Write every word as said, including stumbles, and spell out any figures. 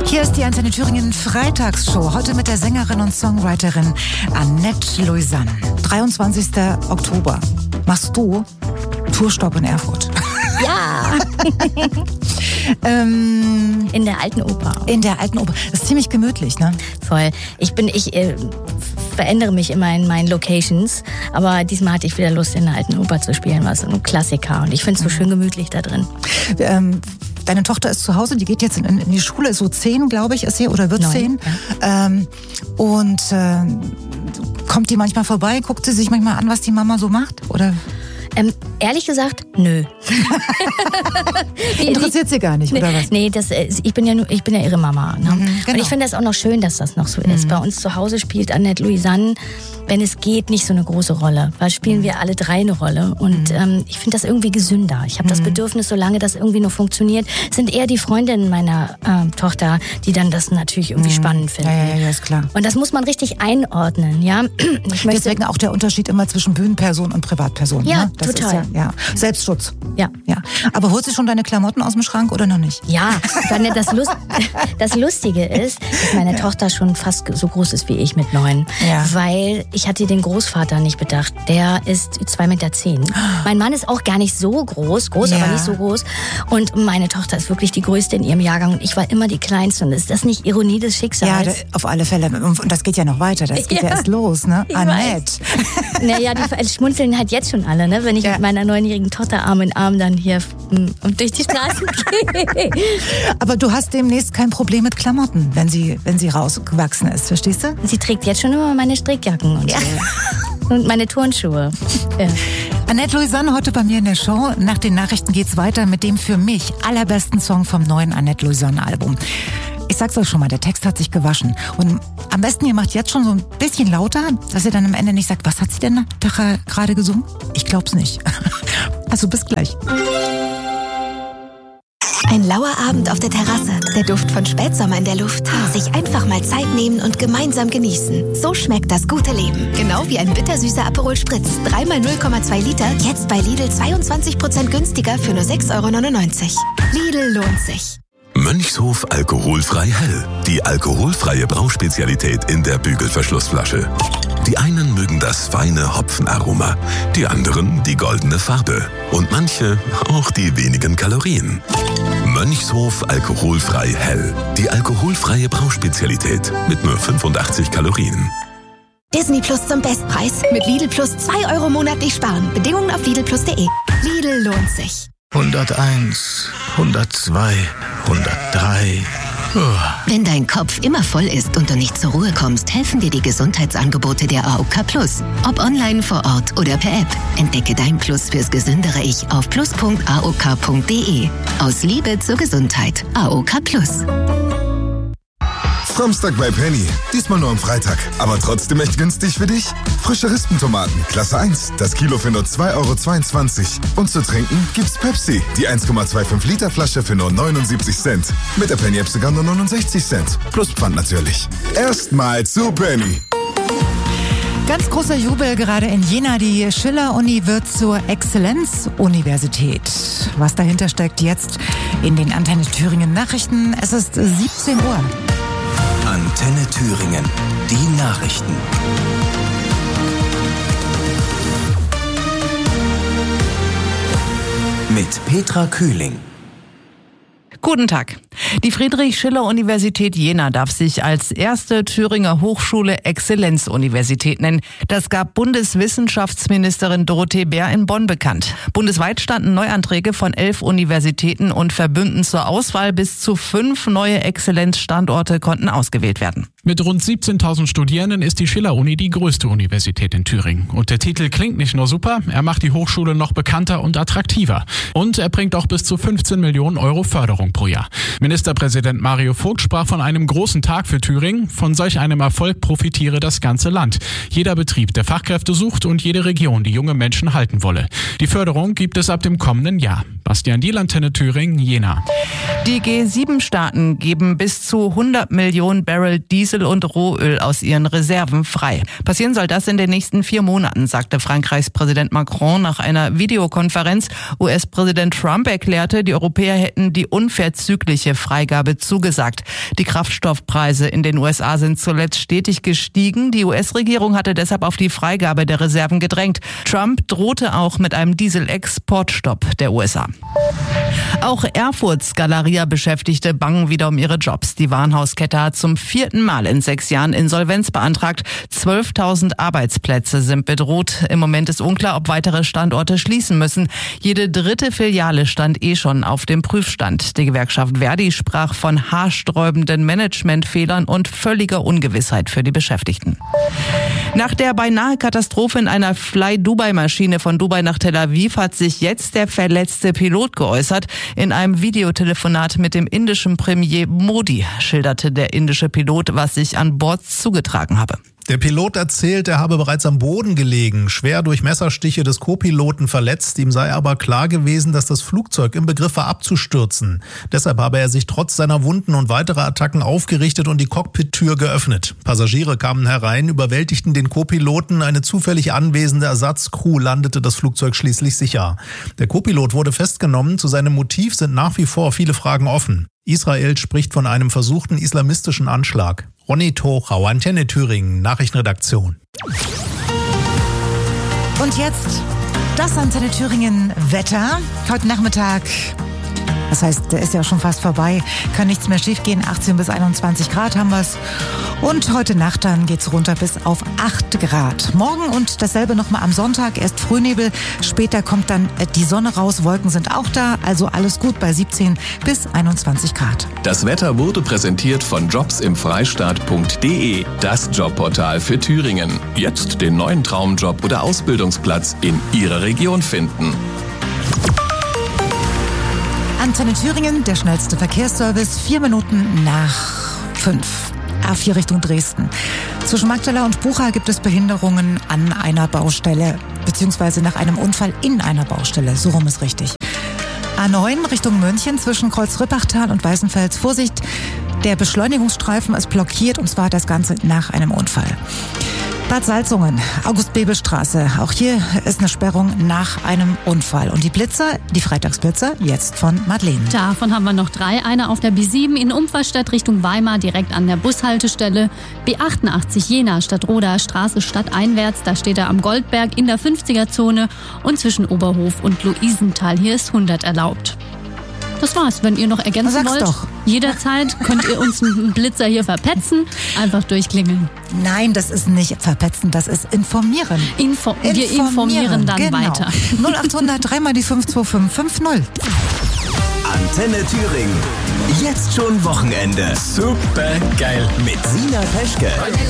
Hier ist die Antenne Thüringen Freitagsshow. Heute mit der Sängerin und Songwriterin Annette Louisanne. dreiundzwanzigster Oktober. Machst du Tourstopp in Erfurt? Ja! ähm, in der Alten Oper. In der Alten Oper. Das ist ziemlich gemütlich, ne? Voll. Ich bin, ich äh, verändere mich immer in meinen Locations, aber diesmal hatte ich wieder Lust, in der Alten Oper zu spielen, was ein Klassiker. Und ich finde es so schön gemütlich da drin. Ähm, Deine Tochter ist zu Hause, die geht jetzt in, in die Schule, ist so zehn, glaube ich, ist sie, oder wird Neun, zehn. ja. Ähm, und äh, kommt die manchmal vorbei, guckt sie sich manchmal an, was die Mama so macht? Oder? Ähm, ehrlich gesagt, nö. die, Interessiert sie gar nicht, nee, oder was? Nee, das, ich bin ja nur, ich bin ja ihre Mama. Ne? Mhm, genau. Und ich finde das auch noch schön, dass das noch so ist. Mhm. Bei uns zu Hause spielt Annette Louisanne, wenn es geht, nicht so eine große Rolle. Weil spielen mhm. wir alle drei eine Rolle. Und mhm. ähm, ich finde das irgendwie gesünder. Ich habe mhm. das Bedürfnis, solange das irgendwie noch funktioniert, sind eher die Freundinnen meiner äh, Tochter, die dann das natürlich irgendwie mhm. spannend finden. Ja, ja, ja, ist klar. Und das muss man richtig einordnen. Ja? Ich möchte Deswegen auch der Unterschied immer zwischen Bühnenperson und Privatperson. Ja, ne? Das total. Ist ja, ja. Selbstschutz. Ja. ja. Aber holst du schon deine Klamotten aus dem Schrank oder noch nicht? Ja, das, Lust, das Lustige ist, dass meine ja. Tochter schon fast so groß ist wie ich mit neun. Ja. Weil ich hatte den Großvater nicht bedacht. Der ist zwei Meter zehn. Mein Mann ist auch gar nicht so groß, groß, ja. aber nicht so groß. Und meine Tochter ist wirklich die Größte in ihrem Jahrgang. Und ich war immer die Kleinste. Und ist das nicht Ironie des Schicksals? Ja, auf alle Fälle. Und das geht ja noch weiter. Das geht ja, ja erst los, ne? Annette. Naja, die schmunzeln halt jetzt schon alle, ne? Wenn ich ja. mit meiner neunjährigen Tochter Arm in Arm dann hier und durch die Straßen gehe. Aber du hast demnächst kein Problem mit Klamotten, wenn sie, wenn sie rausgewachsen ist, verstehst du? Sie trägt jetzt schon immer meine Strickjacken und, ja. so. und meine Turnschuhe. Ja. Annette Louisanne heute bei mir in der Show. Nach den Nachrichten geht's weiter mit dem für mich allerbesten Song vom neuen Annette Louisanne Album. Ich sag's euch schon mal, der Text hat sich gewaschen. Und am besten, ihr macht jetzt schon so ein bisschen lauter, dass ihr dann am Ende nicht sagt, was hat sie denn da gerade gesungen? Ich glaub's nicht. Also bis gleich. Ein lauer Abend auf der Terrasse, der Duft von Spätsommer in der Luft. Sich einfach mal Zeit nehmen und gemeinsam genießen. So schmeckt das gute Leben. Genau wie ein bittersüßer Aperol Spritz. dreimal null Komma zwei Liter, jetzt bei Lidl zweiundzwanzig Prozent günstiger für nur sechs Euro neunundneunzig. Lidl lohnt sich. Mönchshof alkoholfrei hell. Die alkoholfreie Brauspezialität in der Bügelverschlussflasche. Die einen mögen das feine Hopfenaroma, die anderen die goldene Farbe und manche auch die wenigen Kalorien. Mönchshof alkoholfrei hell. Die alkoholfreie Brauspezialität mit nur fünfundachtzig Kalorien. Disney Plus zum Bestpreis. Mit Lidl Plus zwei Euro monatlich sparen. Bedingungen auf lidl plus punkt de. Lidl lohnt sich. hunderteins, hundertzwei, hundertdrei. Wenn dein Kopf immer voll ist und du nicht zur Ruhe kommst, helfen dir die Gesundheitsangebote der A O K Plus. Ob online, vor Ort oder per App. Entdecke dein Plus fürs gesündere Ich auf plus punkt a o k punkt de. Aus Liebe zur Gesundheit. A O K Plus. Samstag bei Penny. Diesmal nur am Freitag. Aber trotzdem echt günstig für dich. Frische Rispentomaten, Klasse eins. Das Kilo für nur zwei Euro zweiundzwanzig. Und zu trinken gibt's Pepsi. Die eins Komma fünfundzwanzig Liter Flasche für nur neunundsiebzig Cent. Mit der Penny-App sogar nur neunundsechzig Cent. Plus Pfand natürlich. Erstmal zu Penny. Ganz großer Jubel gerade in Jena. Die Schiller-Uni wird zur Exzellenz-Universität. Was dahinter steckt jetzt in den Antenne Thüringen Nachrichten. Es ist siebzehn Uhr. Antenne Thüringen. Die Nachrichten. Mit Petra Kühling. Guten Tag. Die Friedrich-Schiller-Universität Jena darf sich als erste Thüringer Hochschule Exzellenzuniversität nennen. Das gab Bundeswissenschaftsministerin Dorothee Bär in Bonn bekannt. Bundesweit standen Neuanträge von elf Universitäten und Verbünden zur Auswahl. Bis zu fünf neue Exzellenzstandorte konnten ausgewählt werden. Mit rund siebzehntausend Studierenden ist die Schiller-Uni die größte Universität in Thüringen. Und der Titel klingt nicht nur super, er macht die Hochschule noch bekannter und attraktiver. Und er bringt auch bis zu fünfzehn Millionen Euro Förderung pro Jahr. Ministerpräsident Mario Vogt sprach von einem großen Tag für Thüringen. Von solch einem Erfolg profitiere das ganze Land. Jeder Betrieb, der Fachkräfte sucht und jede Region, die junge Menschen halten wolle. Die Förderung gibt es ab dem kommenden Jahr. Bastian Diel, Antenne Thüringen, Jena. Die G sieben Staaten geben bis zu hundert Millionen Barrel Diesel Diesel und Rohöl aus ihren Reserven frei. Passieren soll das in den nächsten vier Monaten, sagte Frankreichs Präsident Macron nach einer Videokonferenz. U S-Präsident Trump erklärte, die Europäer hätten die unverzügliche Freigabe zugesagt. Die Kraftstoffpreise in den U S A sind zuletzt stetig gestiegen. Die U S-Regierung hatte deshalb auf die Freigabe der Reserven gedrängt. Trump drohte auch mit einem Dieselexportstopp der U S A. Auch Erfurts Galeria-Beschäftigte bangen wieder um ihre Jobs. Die Warenhauskette hat zum vierten Mal in sechs Jahren Insolvenz beantragt. zwölftausend Arbeitsplätze sind bedroht. Im Moment ist unklar, ob weitere Standorte schließen müssen. Jede dritte Filiale stand eh schon auf dem Prüfstand. Die Gewerkschaft Verdi sprach von haarsträubenden Managementfehlern und völliger Ungewissheit für die Beschäftigten. Nach der beinahe Katastrophe in einer Fly-Dubai-Maschine von Dubai nach Tel Aviv hat sich jetzt der verletzte Pilot geäußert. In einem Videotelefonat mit dem indischen Premier Modi schilderte der indische Pilot, was sich an Bord zugetragen habe. Der Pilot erzählt, er habe bereits am Boden gelegen, schwer durch Messerstiche des Co-Piloten verletzt. Ihm sei aber klar gewesen, dass das Flugzeug im Begriff war abzustürzen. Deshalb habe er sich trotz seiner Wunden und weiterer Attacken aufgerichtet und die Cockpit-Tür geöffnet. Passagiere kamen herein, überwältigten den Co-Piloten. Eine zufällig anwesende Ersatzcrew landete das Flugzeug schließlich sicher. Der Co-Pilot wurde festgenommen. Zu seinem Motiv sind nach wie vor viele Fragen offen. Israel spricht von einem versuchten islamistischen Anschlag. Ronny Tochau, Antenne Thüringen, Nachrichtenredaktion. Und jetzt das Antenne Thüringen Wetter. Heute Nachmittag, das heißt, der ist ja schon fast vorbei, kann nichts mehr schiefgehen. achtzehn bis einundzwanzig Grad haben wir's. Und heute Nacht dann geht's runter bis auf acht Grad. Morgen und dasselbe nochmal am Sonntag. Erst Frühnebel, später kommt dann die Sonne raus. Wolken sind auch da, also alles gut bei siebzehn bis einundzwanzig Grad. Das Wetter wurde präsentiert von jobs im freistaat punkt de, das Jobportal für Thüringen. Jetzt den neuen Traumjob oder Ausbildungsplatz in Ihrer Region finden. Antenne Thüringen, der schnellste Verkehrsservice, vier Minuten nach fünf. A vier Richtung Dresden. Zwischen Magdala und Bucha gibt es Behinderungen an einer Baustelle, beziehungsweise nach einem Unfall in einer Baustelle. So rum ist richtig. A neun Richtung München zwischen Kreuz-Rippachtal und Weißenfels. Vorsicht, der Beschleunigungsstreifen ist blockiert und zwar das Ganze nach einem Unfall. Bad Salzungen, August-Bebel-Straße. Auch hier ist eine Sperrung nach einem Unfall. Und die Blitzer, die Freitagsblitzer, jetzt von Madeleine. Davon haben wir noch drei. Einer auf der B sieben in Umfahrstadt Richtung Weimar, direkt an der Bushaltestelle. B achtundachtzig Jena, Stadtroder Straße stadteinwärts. Da steht er am Goldberg in der fünfziger-Zone. Und zwischen Oberhof und Luisenthal, hier ist hundert erlaubt. Das war's. Wenn ihr noch ergänzen Sag's wollt, doch. Jederzeit könnt ihr uns einen Blitzer hier verpetzen. Einfach durchklingeln. Nein, das ist nicht verpetzen, das ist informieren. Info- wir informieren, informieren dann genau. weiter. null achthundert drei mal die fünf zwei fünf fünf null. Antenne Thüringen. Jetzt schon Wochenende. Super geil. Mit Sina Peschke.